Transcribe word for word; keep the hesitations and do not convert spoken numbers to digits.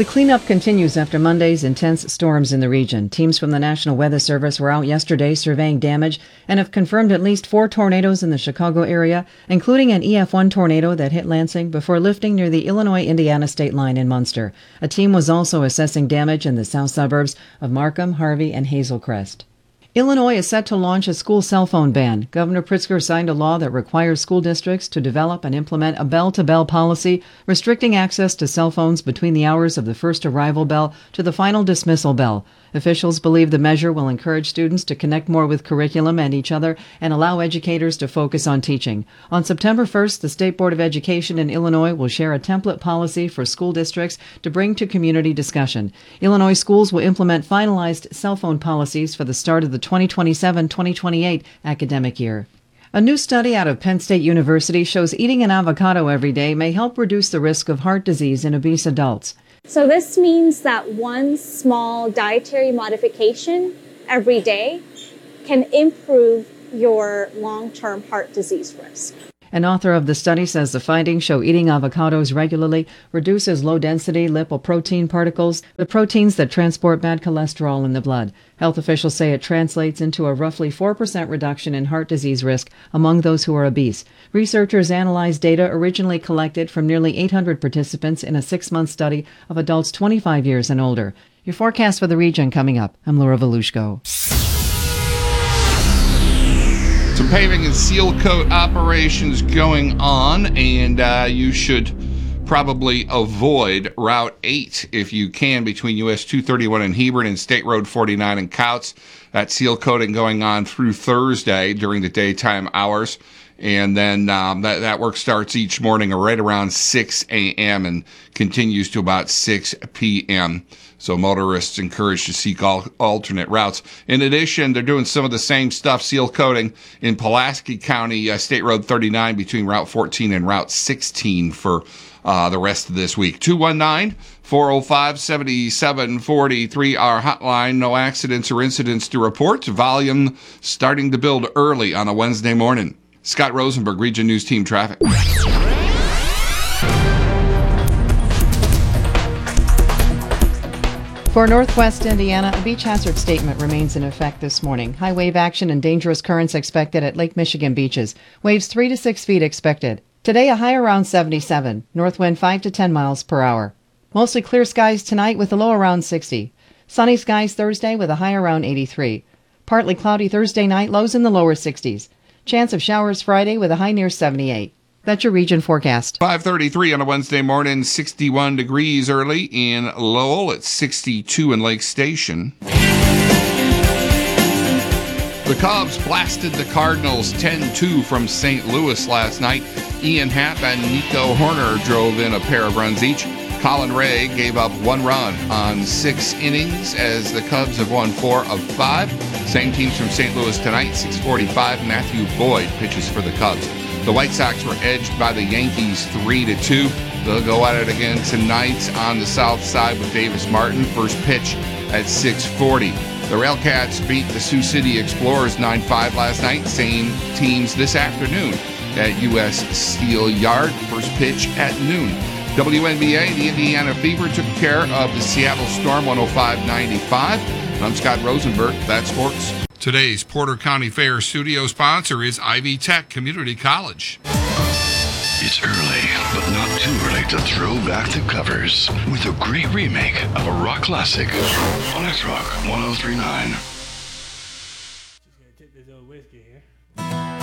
The cleanup continues after Monday's intense storms in the region. Teams from the National Weather Service were out yesterday surveying damage and have confirmed at least four tornadoes in the Chicago area, including an E F one tornado that hit Lansing before lifting near the Illinois-Indiana state line in Munster. A team was also assessing damage in the south suburbs of Markham, Harvey, and Hazel Crest. Illinois is set to launch a school cell phone ban. Governor Pritzker signed a law that requires school districts to develop and implement a bell-to-bell policy restricting access to cell phones between the hours of the first arrival bell to the final dismissal bell. Officials believe the measure will encourage students to connect more with curriculum and each other and allow educators to focus on teaching. On September first, the State Board of Education in Illinois will share a template policy for school districts to bring to community discussion. Illinois schools will implement finalized cell phone policies for the start of the twenty twenty-seven twenty twenty-eight academic year. A new study out of Penn State University shows eating an avocado every day may help reduce the risk of heart disease in obese adults. So this means that one small dietary modification every day can improve your long-term heart disease risk. An author of the study says the findings show eating avocados regularly reduces low-density lipoprotein particles, the proteins that transport bad cholesterol in the blood. Health officials say it translates into a roughly four percent reduction in heart disease risk among those who are obese. Researchers analyzed data originally collected from nearly eight hundred participants in a six-month study of adults twenty-five years and older. Your forecast for the region coming up. I'm Laura Volushko. Some paving and seal coat operations going on, and uh, you should probably avoid Route eight if you can between U S two thirty-one and Hebron and State Road forty-nine and Couts. That seal coating going on through Thursday during the daytime hours. And then um, that, that work starts each morning right around six a.m. and continues to about six p.m. So motorists encouraged to seek all alternate routes. In addition, they're doing some of the same stuff, seal coating in Pulaski County, uh, State Road thirty-nine between Route fourteen and Route sixteen for uh, the rest of this week. two one nine, four oh five, seven seven four three, our hotline. No accidents or incidents to report. Volume starting to build early on a Wednesday morning. Scott Rosenberg, Region News Team Traffic. For Northwest Indiana, a beach hazard statement remains in effect this morning. High wave action and dangerous currents expected at Lake Michigan beaches. Waves three to six feet expected. Today, a high around seventy-seven. North wind five to ten miles per hour. Mostly clear skies tonight with a low around sixty. Sunny skies Thursday with a high around eighty-three. Partly cloudy Thursday night, lows in the lower sixties. Chance of showers Friday with a high near seventy-eight. That's your region forecast. five thirty-three on a Wednesday morning, sixty-one degrees early in Lowell. It's sixty-two in Lake Station. The Cubs blasted the Cardinals ten two from Saint Louis last night. Ian Happ and Nico Horner drove in a pair of runs each. Colin Ray gave up one run on six innings as the Cubs have won four of five. Same teams from Saint Louis tonight, six forty-five. Matthew Boyd pitches for the Cubs. The White Sox were edged by the Yankees three to two. They'll go at it again tonight on the south side with Davis Martin. First pitch at six forty. The Railcats beat the Sioux City Explorers nine five last night. Same teams this afternoon at U S Steel Yard. First pitch at noon. W N B A, the Indiana Fever took care of the Seattle Storm one oh five ninety-five. I'm Scott Rosenberg. That's sports. Today's Porter County Fair studio sponsor is Ivy Tech Community College. It's early, but not too early to throw back the covers with a great remake of a rock classic on X-Rock one oh three point nine. Just gonna take this old whiskey here.